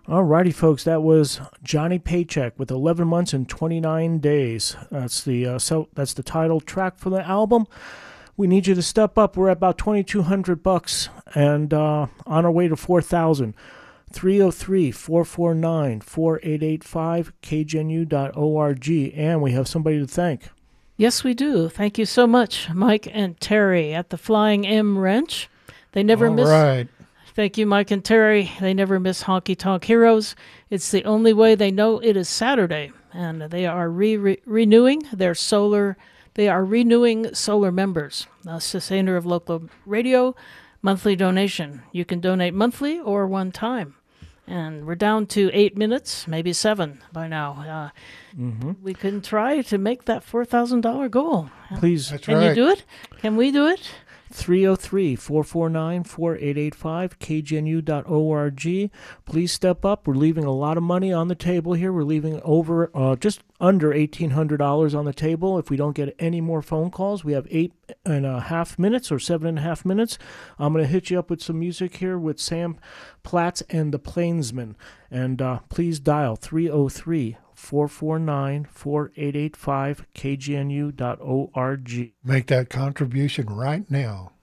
Alrighty, folks, that was Johnny Paycheck with 11 months and 29 days. That's the title track for the album. We need you to step up. We're at about $2,200 and on our way to 4,000. 303-449-4885, kgnu.org, and we have somebody to thank. Yes, we do. Thank you so much, Mike and Terry at the Flying M Wrench. They never miss. Right. Thank you, Mike and Terry. They never miss Honky Tonk Heroes. It's the only way they know it is Saturday, and they are renewing their solar. They are renewing solar members. A sustainer of local radio, monthly donation. You can donate monthly or one time. And we're down to 8 minutes, maybe 7 by now. We can try to make that $4,000 goal. Please. That's Can right. you do it? Can we do it? 303-449-4885, kgnu.org. Please step up. We're leaving a lot of money on the table here. We're leaving over just under $1,800 on the table. If we don't get any more phone calls, we have 8.5 minutes or 7.5 minutes. I'm going to hit you up with some music here with Sam Platts and the Plainsmen. And please dial 303-449-4885, kgnu.org. Make that contribution right now.